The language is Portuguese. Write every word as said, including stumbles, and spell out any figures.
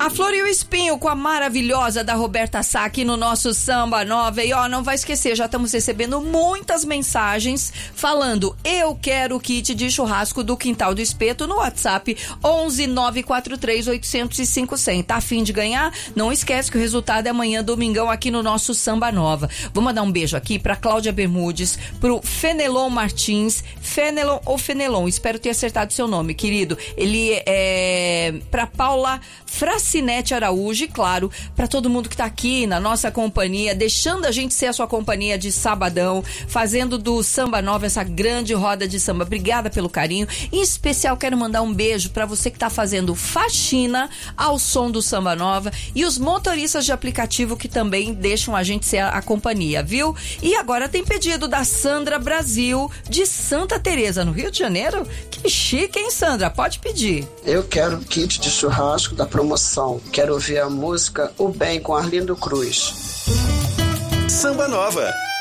A Flor e o Espinho com a maravilhosa da Roberta Sá aqui no nosso Samba Nova. E ó, não vai esquecer, já estamos recebendo muitas mensagens falando: eu quero o kit de churrasco do Quintal do Espeto no WhatsApp onze nove quatro três oito zero cinco zero zero. Tá a fim de ganhar? Não esquece que o resultado é amanhã, domingão, aqui no nosso Samba Nova. Vou mandar um beijo aqui pra Cláudia Bermudes, pro Fenelon Martins, Fenelon ou Fenelon, espero ter acertado seu nome, querido. Ele é pra Paula Fracinete Araújo e, claro, para todo mundo que tá aqui na nossa companhia, deixando a gente ser a sua companhia de sabadão, fazendo do Samba Nova essa grande roda de samba. Obrigada pelo carinho. Em especial, quero mandar um beijo para você que tá fazendo faxina ao som do Samba Nova e os motoristas de aplicativo que também deixam a gente ser a, a companhia, viu? E agora tem pedido da Sandra Brasil, de Santa Teresa, no Rio de Janeiro. Que chique, hein, Sandra? Pode pedir. Eu quero kit de churrasco da promoção. Quero ouvir a música O Bem com Arlindo Cruz. Samba Nova.